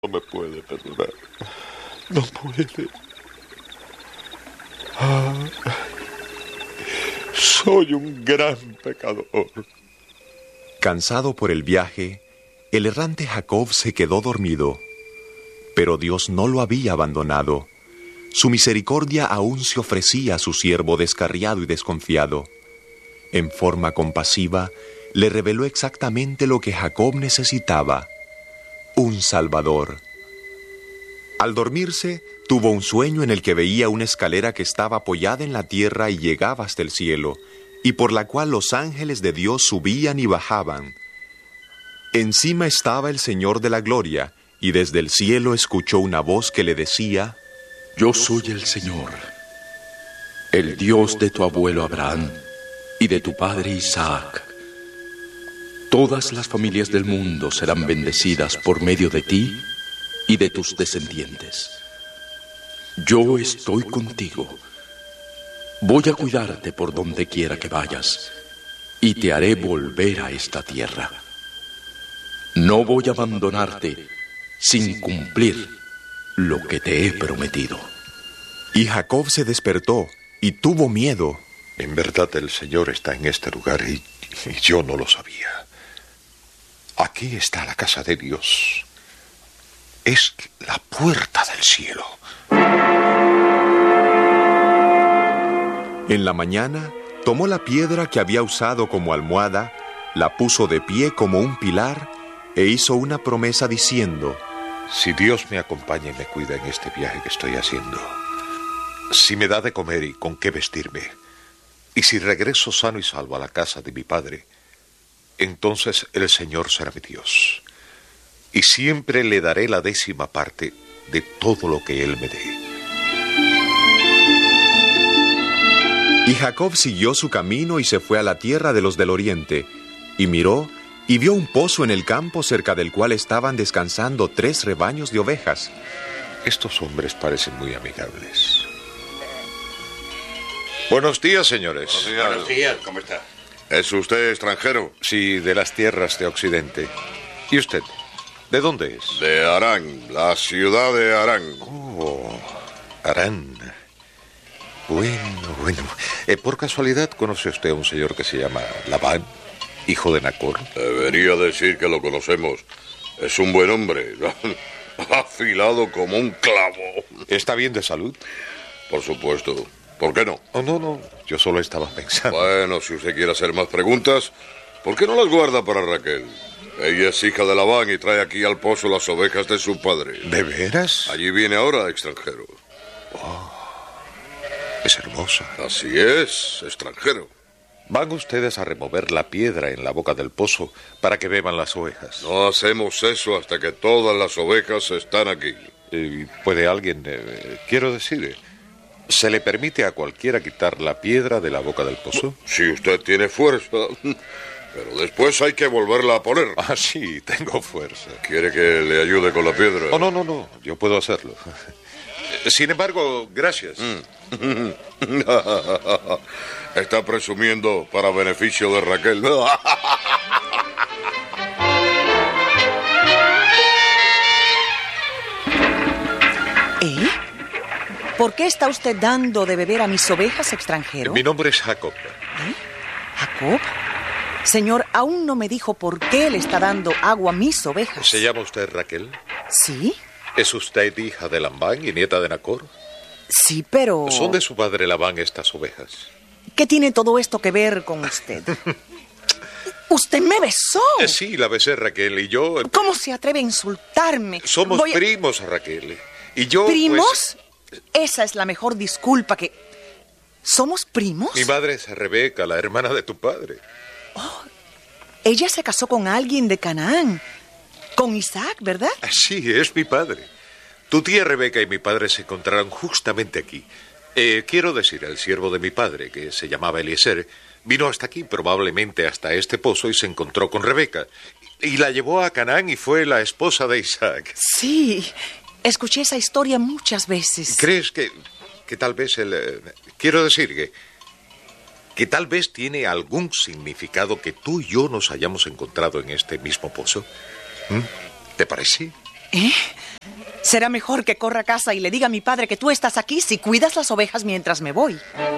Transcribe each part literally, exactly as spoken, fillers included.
No me puede perdonar. No puede. Ah, soy un gran pecador. Cansado por el viaje, el errante Jacob se quedó dormido. Pero Dios no lo había abandonado. Su misericordia aún se ofrecía a su siervo descarriado y desconfiado. En forma compasiva, le reveló exactamente lo que Jacob necesitaba: un Salvador. Al dormirse, tuvo un sueño en el que veía una escalera que estaba apoyada en la tierra y llegaba hasta el cielo, y por la cual los ángeles de Dios subían y bajaban. Encima estaba el Señor de la gloria, y desde el cielo escuchó una voz que le decía: Yo soy el Señor, el Dios de tu abuelo Abraham y de tu padre Isaac. Todas las familias del mundo serán bendecidas por medio de ti y de tus descendientes. Yo estoy contigo. Voy a cuidarte por donde quiera que vayas y te haré volver a esta tierra. No voy a abandonarte sin cumplir lo que te he prometido. Y Jacob se despertó y tuvo miedo. En verdad el Señor está en este lugar y, y yo no lo sabía. Aquí está la casa de Dios. Es la puerta del cielo. En la mañana, tomó la piedra que había usado como almohada, la puso de pie como un pilar e hizo una promesa diciendo: Si Dios me acompaña y me cuida en este viaje que estoy haciendo, si me da de comer y con qué vestirme, y si regreso sano y salvo a la casa de mi padre, entonces el Señor será mi Dios, y siempre le daré la décima parte de todo lo que Él me dé. Y Jacob siguió su camino y se fue a la tierra de los del oriente, y miró y vio un pozo en el campo cerca del cual estaban descansando tres rebaños de ovejas. Estos hombres parecen muy amigables. Buenos días, señores. Buenos días, Buenos días. ¿Cómo está? ¿Es usted extranjero? Sí, de las tierras de Occidente. ¿Y usted? ¿De dónde es? De Harán, la ciudad de Harán. Oh, Harán. Bueno, bueno. Eh, ¿Por casualidad conoce usted a un señor que se llama Labán, hijo de Nacor? Debería decir que lo conocemos. Es un buen hombre, afilado como un clavo. ¿Está bien de salud? Por supuesto. ¿Por qué no? Oh, no, no. Yo solo estaba pensando. Bueno, si usted quiere hacer más preguntas, ¿por qué no las guarda para Raquel? Ella es hija de Labán y trae aquí al pozo las ovejas de su padre. ¿De veras? Allí viene ahora, extranjero. Oh, es hermosa. Así es, extranjero. ¿Van ustedes a remover la piedra en la boca del pozo para que beban las ovejas? No hacemos eso hasta que todas las ovejas están aquí. Eh, ¿Puede alguien, eh, quiero decir, se le permite a cualquiera quitar la piedra de la boca del pozo? Si usted tiene fuerza, pero después hay que volverla a poner. Ah, sí, tengo fuerza. ¿Quiere que le ayude con la piedra? Oh, no, no, no, yo puedo hacerlo. Sin embargo, gracias. Mm. Está presumiendo para beneficio de Raquel. ¿Eh? ¿Por qué está usted dando de beber a mis ovejas, extranjero? Mi nombre es Jacob. ¿Eh? ¿Jacob? Señor, aún no me dijo por qué le está dando agua a mis ovejas. ¿Se llama usted Raquel? ¿Sí? ¿Es usted hija de Labán y nieta de Nacor? Sí, pero... ¿Son de su padre Labán estas ovejas? ¿Qué tiene todo esto que ver con usted? ¡Usted me besó! Eh, sí, la besé, Raquel, y yo... ¿Cómo se atreve a insultarme? Somos Voy a... primos, Raquel. Y yo... ¿Primos? Pues... Esa es la mejor disculpa que... ¿Somos primos? Mi madre es Rebeca, la hermana de tu padre. Oh, ella se casó con alguien de Canaán. Con Isaac, ¿verdad? Sí, es mi padre. Tu tía Rebeca y mi padre se encontraron justamente aquí. Eh, quiero decir, el siervo de mi padre, que se llamaba Eliezer, vino hasta aquí, probablemente hasta este pozo, y se encontró con Rebeca. Y la llevó a Canaán y fue la esposa de Isaac. Sí, escuché esa historia muchas veces. ¿Crees que, que tal vez el... Eh, quiero decir que... que tal vez tiene algún significado que tú y yo nos hayamos encontrado en este mismo pozo? ¿Mm? ¿Te parece? ¿Eh? Será mejor que corra a casa y le diga a mi padre que tú estás aquí si cuidas las ovejas mientras me voy.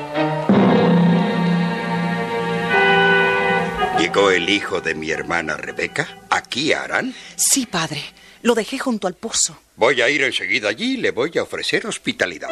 ¿Llegó el hijo de mi hermana Rebeca aquí a Harán? Sí, padre. Lo dejé junto al pozo. Voy a ir enseguida allí y le voy a ofrecer hospitalidad.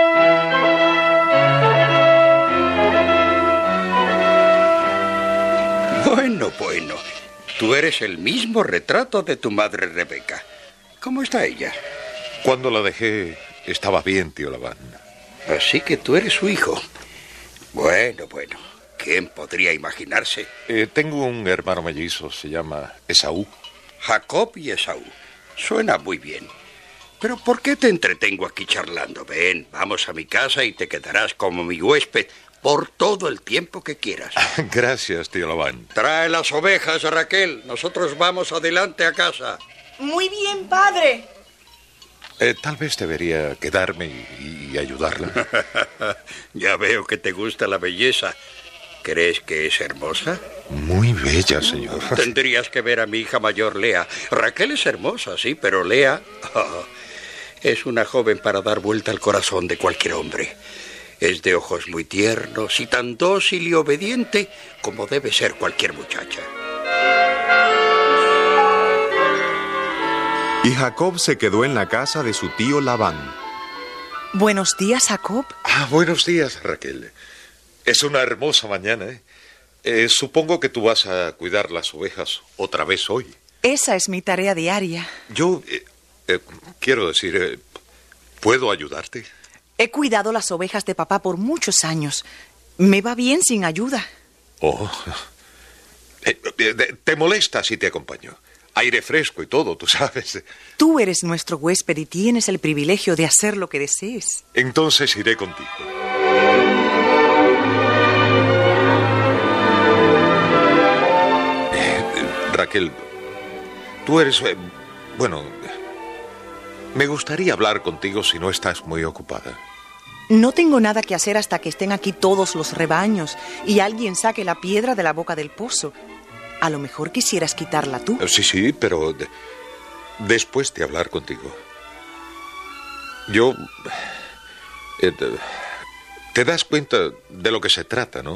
Bueno, bueno. Tú eres el mismo retrato de tu madre Rebeca. ¿Cómo está ella? Cuando la dejé, estaba bien, tío Labán. Así que tú eres su hijo. Bueno, bueno. ¿Quién podría imaginarse? Eh, tengo un hermano mellizo, se llama Esaú. Jacob y Esaú. Suena muy bien. Pero ¿por qué te entretengo aquí charlando? Ven, vamos a mi casa y te quedarás como mi huésped por todo el tiempo que quieras. Gracias, tío Labán. Trae las ovejas, Raquel. Nosotros vamos adelante a casa. Muy bien, padre. Eh, tal vez debería quedarme y, y ayudarla. Ya veo que te gusta la belleza. ¿Crees que es hermosa? Muy bella, señor. Tendrías que ver a mi hija mayor, Lea. Raquel es hermosa, sí, pero Lea oh, es una joven para dar vuelta al corazón de cualquier hombre. Es de ojos muy tiernos y tan dócil y obediente como debe ser cualquier muchacha. Y Jacob se quedó en la casa de su tío Labán. Buenos días, Jacob. Ah, buenos días, Raquel. Es una hermosa mañana, ¿eh? Eh, supongo que tú vas a cuidar las ovejas otra vez hoy. Esa es mi tarea diaria. Yo, eh, eh, quiero decir, eh, ¿puedo ayudarte? He cuidado las ovejas de papá por muchos años. Me va bien sin ayuda. Oh, eh, eh, ¿te molesta si te acompaño? Aire fresco y todo, tú sabes. Tú eres nuestro huésped y tienes el privilegio de hacer lo que desees. Entonces iré contigo. Raquel, tú eres... Eh, bueno, me gustaría hablar contigo si no estás muy ocupada. No tengo nada que hacer hasta que estén aquí todos los rebaños y alguien saque la piedra de la boca del pozo. A lo mejor quisieras quitarla tú. Sí, sí, pero de, después de hablar contigo. Yo... Eh, te, te das cuenta de lo que se trata, ¿no?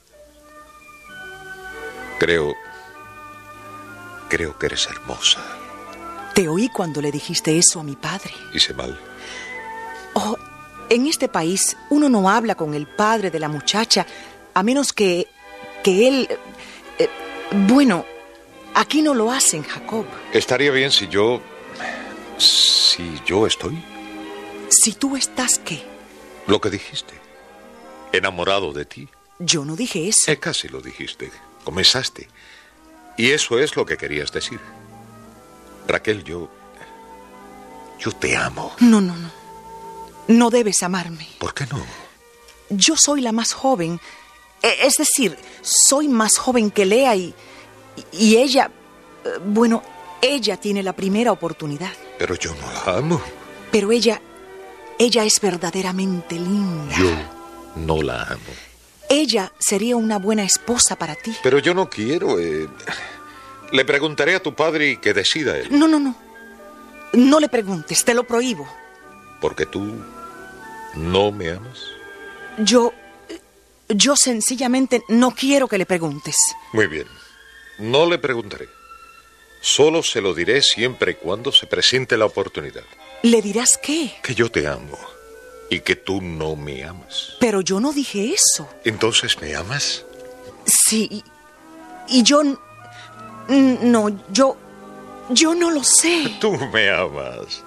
Creo... Creo que eres hermosa. Te oí cuando le dijiste eso a mi padre. Hice mal. Oh, en este país uno no habla con el padre de la muchacha a menos que, que él... Eh, bueno, aquí no lo hacen, Jacob. Estaría bien si yo... Si yo estoy... Si tú estás, ¿qué? Lo que dijiste. Enamorado de ti. Yo no dije eso. Eh, casi lo dijiste. Comenzaste. Y eso es lo que querías decir. Raquel, yo... Yo te amo. No, no, no. No debes amarme. ¿Por qué no? Yo soy la más joven. Es decir, soy más joven que Lea y... Y ella... Bueno, ella tiene la primera oportunidad. Pero yo no la amo. Pero ella... Ella es verdaderamente linda. Yo no la amo. Ella sería una buena esposa para ti. Pero yo no quiero... Eh... Le preguntaré a tu padre y que decida él. No, no, no. No le preguntes, te lo prohíbo. ¿Porque tú no me amas? Yo... Yo sencillamente no quiero que le preguntes. Muy bien. No le preguntaré. Solo se lo diré siempre y cuando se presente la oportunidad. ¿Le dirás qué? Que yo te amo y que tú no me amas. Pero yo no dije eso. ¿Entonces me amas? Sí. Y, y yo... No, yo... Yo no lo sé. Tú me amas.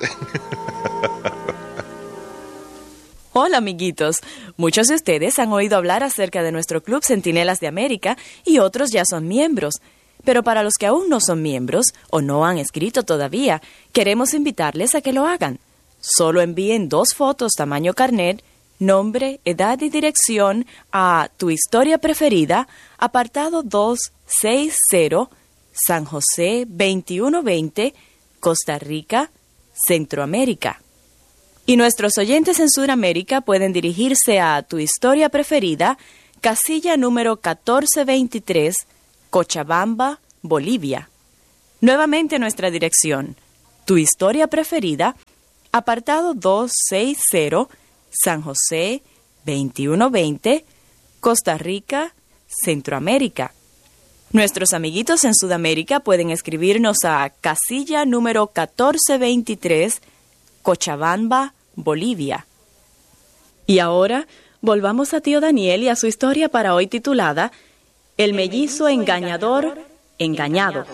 Hola, amiguitos. Muchos de ustedes han oído hablar acerca de nuestro Club Centinelas de América y otros ya son miembros. Pero para los que aún no son miembros o no han escrito todavía, queremos invitarles a que lo hagan. Solo envíen dos fotos tamaño carnet, nombre, edad y dirección a Tu Historia Preferida, apartado doscientos sesenta, San José veintiuno veinte, Costa Rica, Centroamérica. Y nuestros oyentes en Sudamérica pueden dirigirse a Tu Historia Preferida, casilla número catorce veintitrés, Cochabamba, Bolivia. Nuevamente nuestra dirección, Tu Historia Preferida, apartado doscientos sesenta, San José, veintiuno veinte, Costa Rica, Centroamérica. Nuestros amiguitos en Sudamérica pueden escribirnos a casilla número catorce veintitrés, Cochabamba, Bolivia. Y ahora volvamos a tío Daniel y a su historia para hoy titulada El mellizo engañador engañado.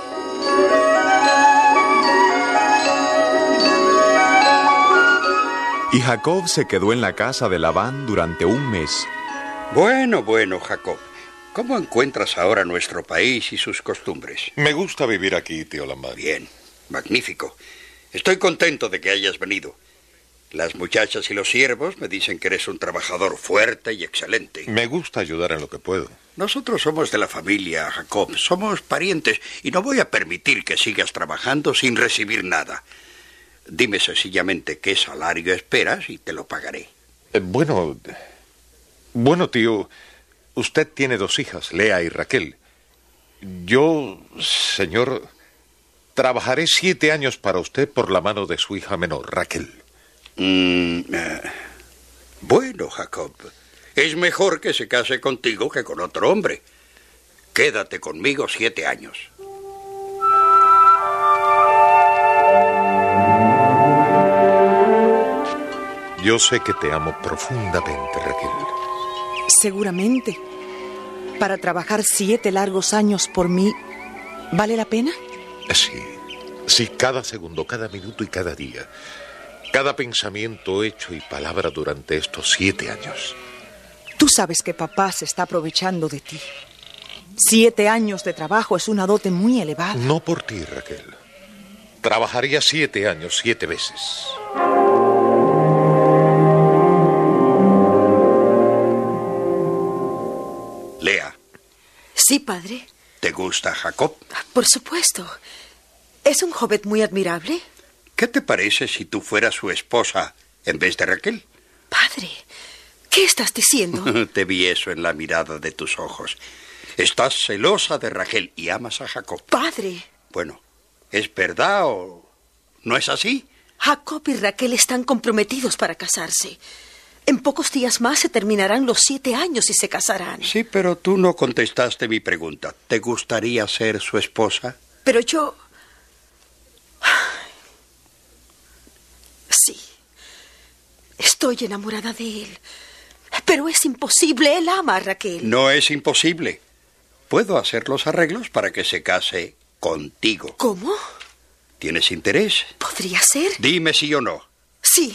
Y Jacob se quedó en la casa de Labán durante un mes. Bueno, bueno, Jacob. ¿Cómo encuentras ahora nuestro país y sus costumbres? Me gusta vivir aquí, tío Labán. Bien, magnífico. Estoy contento de que hayas venido. Las muchachas y los siervos me dicen que eres un trabajador fuerte y excelente. Me gusta ayudar en lo que puedo. Nosotros somos de la familia, Jacob. Somos parientes y no voy a permitir que sigas trabajando sin recibir nada. Dime sencillamente qué salario esperas y te lo pagaré. Eh, bueno, bueno, tío, usted tiene dos hijas, Lea y Raquel. Yo, señor, trabajaré siete años para usted por la mano de su hija menor, Raquel. Mm, eh, bueno, Jacob, es mejor que se case contigo que con otro hombre. Quédate conmigo siete años. Yo sé que te amo profundamente, Raquel. Seguramente. Para trabajar siete largos años por mí, ¿vale la pena? Sí, sí, cada segundo, cada minuto y cada día. Cada pensamiento, hecho y palabra durante estos siete años. Tú sabes que papá se está aprovechando de ti. Siete años de trabajo es una dote muy elevada. No por ti, Raquel. Trabajaría siete años, siete veces. Lea. Sí, padre. ¿Te gusta Jacob? Por supuesto. ¿Es un joven muy admirable? ¿Qué te parece si tú fueras su esposa en vez de Raquel? Padre, ¿qué estás diciendo? Te vi eso en la mirada de tus ojos. Estás celosa de Raquel y amas a Jacob. Padre. Bueno, ¿es verdad o no es así? Jacob y Raquel están comprometidos para casarse. En pocos días más se terminarán los siete años y se casarán. Sí, pero tú no contestaste mi pregunta. ¿Te gustaría ser su esposa? Pero yo... Sí. Estoy enamorada de él. Pero es imposible. Él ama a Raquel. No es imposible. Puedo hacer los arreglos para que se case contigo. ¿Cómo? ¿Tienes interés? ¿Podría ser? Dime sí o no. Sí.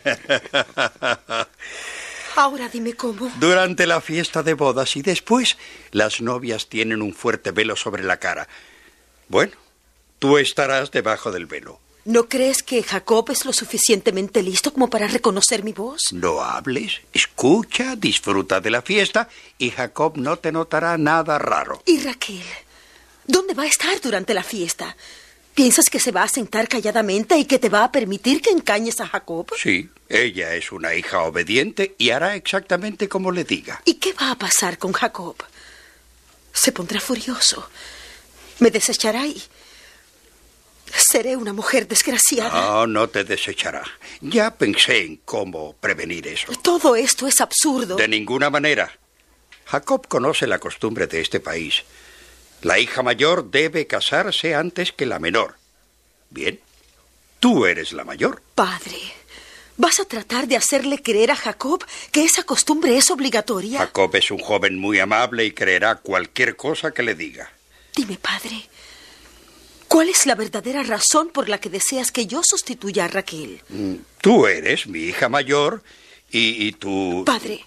Ahora dime cómo. Durante la fiesta de bodas y después, las novias tienen un fuerte velo sobre la cara. Bueno, tú estarás debajo del velo. ¿No crees que Jacob es lo suficientemente listo como para reconocer mi voz? No hables, escucha, disfruta de la fiesta y Jacob no te notará nada raro. ¿Y Raquel? ¿Dónde va a estar durante la fiesta? ¿Piensas que se va a sentar calladamente y que te va a permitir que engañes a Jacob? Sí, ella es una hija obediente y hará exactamente como le diga. ¿Y qué va a pasar con Jacob? Se pondrá furioso. Me desechará y... seré una mujer desgraciada. No, no te desechará. Ya pensé en cómo prevenir eso. Todo esto es absurdo. De ninguna manera. Jacob conoce la costumbre de este país. La hija mayor debe casarse antes que la menor. Bien, tú eres la mayor. Padre, ¿vas a tratar de hacerle creer a Jacob que esa costumbre es obligatoria? Jacob es un joven muy amable y creerá cualquier cosa que le diga. Dime, padre, ¿cuál es la verdadera razón por la que deseas que yo sustituya a Raquel? Mm, Tú eres mi hija mayor y, y tú... Padre,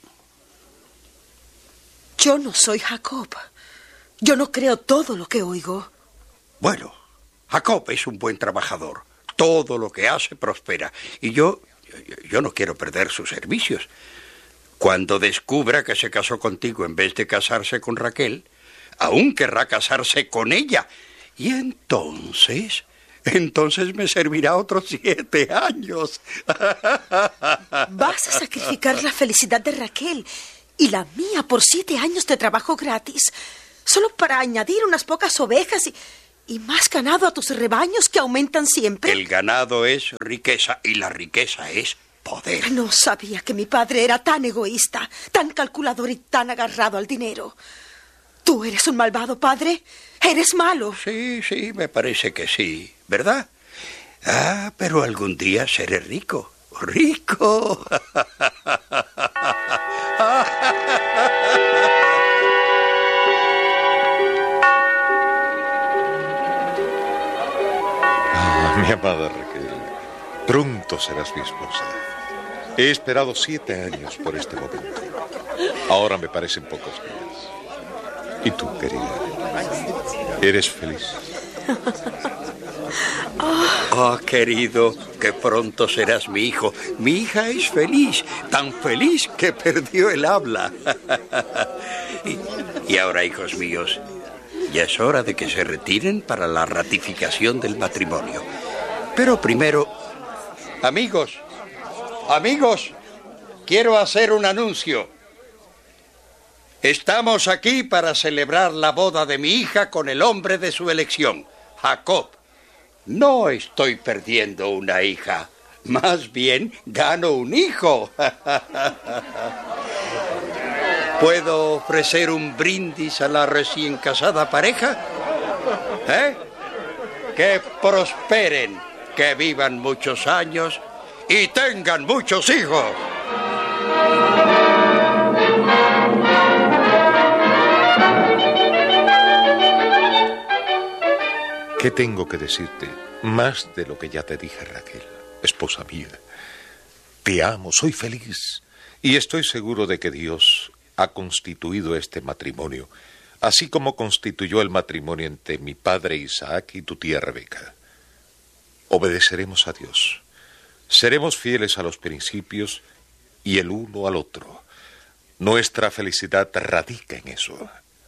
yo no soy Jacob. Yo no creo todo lo que oigo. Bueno, Jacob es un buen trabajador. Todo lo que hace prospera. Y yo, yo, yo no quiero perder sus servicios. Cuando descubra que se casó contigo en vez de casarse con Raquel, aún querrá casarse con ella. Y entonces, entonces me servirá otros siete años. Vas a sacrificar la felicidad de Raquel y la mía por siete años de trabajo gratis, solo para añadir unas pocas ovejas y, ¿Y más ganado a tus rebaños que aumentan siempre? El ganado es riqueza y la riqueza es poder. No sabía que mi padre era tan egoísta, tan calculador y tan agarrado al dinero. ¿Tú eres un malvado padre? ¿Eres malo? Sí, sí, me parece que sí, ¿verdad? Ah, pero algún día seré rico. ¡Rico! Ah, mi amada Raquel, pronto serás mi esposa. He esperado siete años por este momento. Ahora me parecen pocos días. ¿Y tú, querida? ¿Eres feliz? Oh, querido, que pronto serás mi hijo. Mi hija es feliz, tan feliz que perdió el habla. y, y ahora, hijos míos, ya es hora de que se retiren para la ratificación del matrimonio. Pero primero, amigos, amigos, quiero hacer un anuncio. Estamos aquí para celebrar la boda de mi hija con el hombre de su elección, Jacob. No estoy perdiendo una hija, más bien gano un hijo. ¿Puedo ofrecer un brindis a la recién casada pareja? ¿Eh? Que prosperen, que vivan muchos años y tengan muchos hijos. ¿Qué tengo que decirte? Más de lo que ya te dije, Raquel, esposa mía. Te amo, soy feliz. Y estoy seguro de que Dios ha constituido este matrimonio, así como constituyó el matrimonio entre mi padre Isaac y tu tía Rebeca. Obedeceremos a Dios. Seremos fieles a los principios y el uno al otro. Nuestra felicidad radica en eso.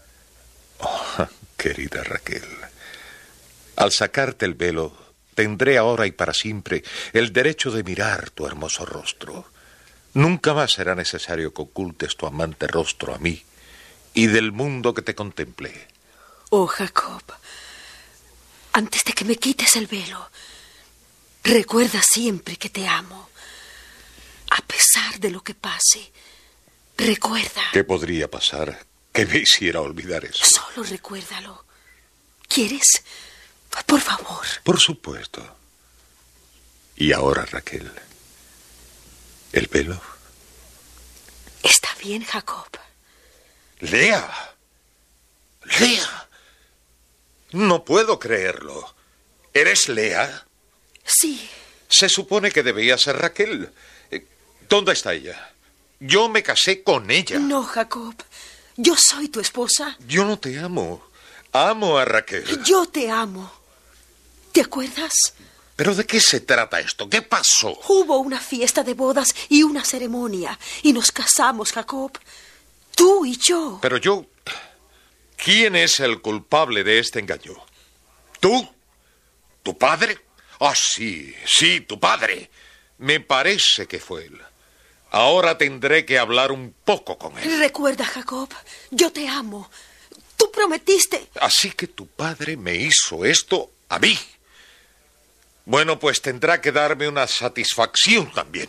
Oh, querida Raquel, al sacarte el velo, tendré ahora y para siempre el derecho de mirar tu hermoso rostro. Nunca más será necesario que ocultes tu amante rostro a mí y del mundo que te contemple. Oh, Jacob, antes de que me quites el velo, recuerda siempre que te amo. A pesar de lo que pase, recuerda. ¿Qué podría pasar que me hiciera olvidar eso? Solo recuérdalo. ¿Quieres? Por favor. Por supuesto. Y ahora, Raquel, ¿el velo? Está bien, Jacob. Lea. Lea. No puedo creerlo. ¿Eres Lea? Sí. Se supone que debía ser Raquel. ¿Dónde está ella? Yo me casé con ella. No, Jacob. Yo soy tu esposa. Yo no te amo. Amo a Raquel. Yo te amo. ¿Te acuerdas? ¿Pero de qué se trata esto? ¿Qué pasó? Hubo una fiesta de bodas y una ceremonia. Y nos casamos, Jacob. Tú y yo. Pero yo... ¿Quién es el culpable de este engaño? ¿Tú? ¿Tu padre? Ah, sí, sí, tu padre. Me parece que fue él. Ahora tendré que hablar un poco con él. Recuerda, Jacob, yo te amo. Tú prometiste... Así que tu padre me hizo esto a mí. Bueno, pues tendrá que darme una satisfacción también.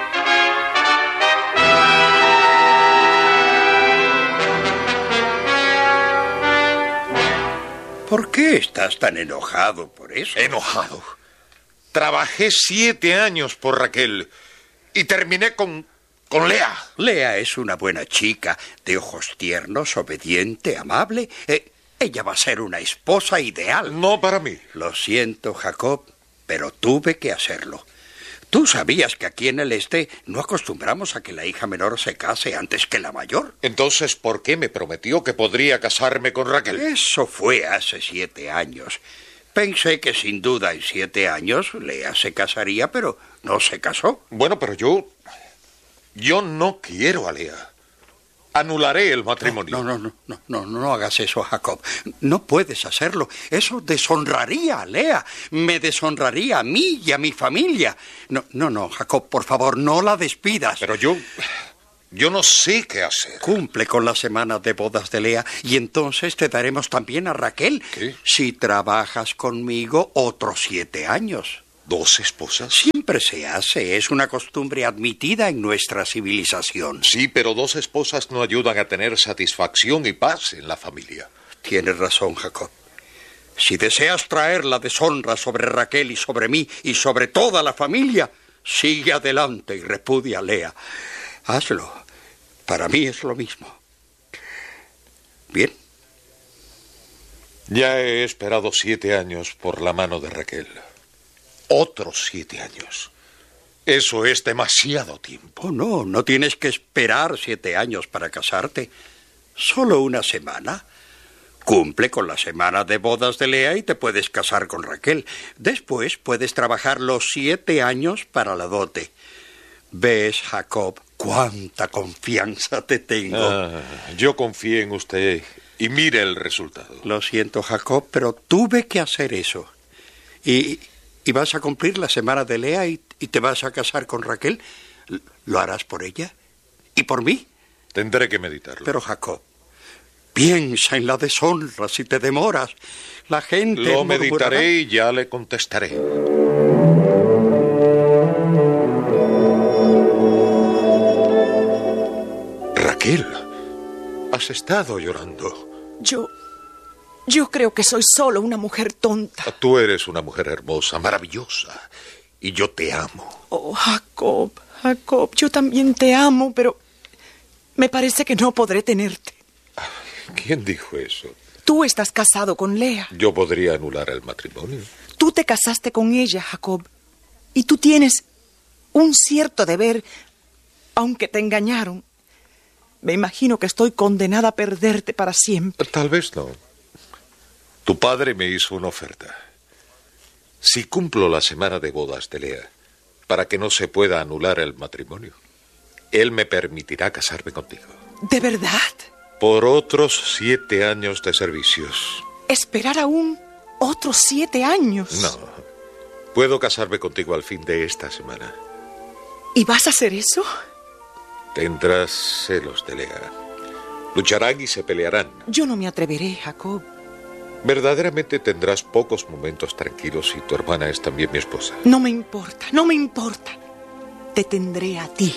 ¿Por qué estás tan enojado por eso? ¿Enojado? Trabajé siete años por Raquel y terminé con, con Lea. Lea es una buena chica, de ojos tiernos, obediente, amable. Eh, ella va a ser una esposa ideal. No para mí. Lo siento, Jacob, pero tuve que hacerlo. Tú sabías que aquí en el este no acostumbramos a que la hija menor se case antes que la mayor. Entonces, ¿por qué me prometió que podría casarme con Raquel? Eso fue hace siete años. Pensé que sin duda en siete años Lea se casaría, pero no se casó. Bueno, pero yo... Yo no quiero a Lea. Anularé el matrimonio. No, no, no, no, no, no, no hagas eso, Jacob. No puedes hacerlo. Eso deshonraría a Lea. Me deshonraría a mí y a mi familia. No, no, no, Jacob, por favor, no la despidas. Pero yo... Yo no sé qué hacer. Cumple con la semana de bodas de Lea y entonces te daremos también a Raquel. ¿Qué? Si trabajas conmigo otros siete años. ¿Dos esposas? Siempre se hace. Es una costumbre admitida en nuestra civilización. Sí, pero dos esposas no ayudan a tener satisfacción y paz en la familia. Tienes razón, Jacob. Si deseas traer la deshonra sobre Raquel y sobre mí y sobre toda la familia, sigue adelante y repudia a Lea. Hazlo. Para mí es lo mismo. Bien. Ya he esperado siete años por la mano de Raquel. Otros siete años. Eso es demasiado tiempo. Oh, no, no tienes que esperar siete años para casarte. Solo una semana. Cumple con la semana de bodas de Lea y te puedes casar con Raquel. Después puedes trabajar los siete años para la dote. ¿Ves, Jacob, cuánta confianza te tengo? Ah, yo confié en usted y mire el resultado. Lo siento, Jacob, pero tuve que hacer eso. ¿Y, y vas a cumplir la semana de Lea y, y te vas a casar con Raquel? ¿Lo harás por ella? ¿Y por mí? Tendré que meditarlo. Pero, Jacob, piensa en la deshonra si te demoras. La gente Lo murmurará. meditaré y ya le contestaré. Raquel, has estado llorando. Yo... Yo creo que soy solo una mujer tonta. Tú eres una mujer hermosa, maravillosa, y yo te amo. Oh, Jacob, Jacob, yo también te amo, pero me parece que no podré tenerte. ¿Quién dijo eso? Tú estás casado con Lea. Yo podría anular el matrimonio. Tú te casaste con ella, Jacob, y tú tienes un cierto deber, aunque te engañaron. Me imagino que estoy condenada a perderte para siempre. Tal vez no. Tu padre me hizo una oferta. Si cumplo la semana de bodas de Lea, para que no se pueda anular el matrimonio, él me permitirá casarme contigo. ¿De verdad? Por otros siete años de servicios. ¿Esperar aún otros siete años? No. Puedo casarme contigo al fin de esta semana. ¿Y vas a hacer eso? Tendrás celos de Lea. Lucharán y se pelearán. Yo no me atreveré, Jacob. Verdaderamente tendrás pocos momentos tranquilos y tu hermana es también mi esposa. No me importa, no me importa. Te tendré a ti.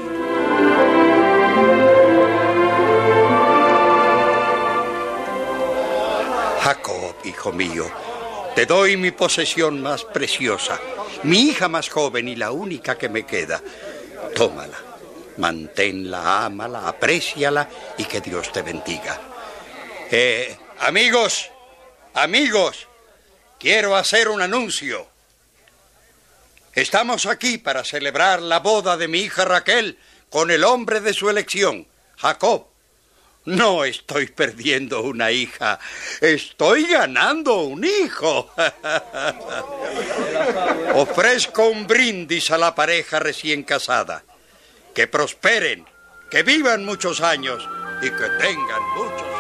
Jacob, hijo mío, te doy mi posesión más preciosa, mi hija más joven y la única que me queda. Tómala, manténla, ámala, apréciala y que Dios te bendiga. Eh, amigos, amigos, quiero hacer un anuncio. Estamos aquí para celebrar la boda de mi hija Raquel con el hombre de su elección, Jacob. No estoy perdiendo una hija, estoy ganando un hijo. Ofrezco un brindis a la pareja recién casada. Que prosperen, que vivan muchos años y que tengan muchos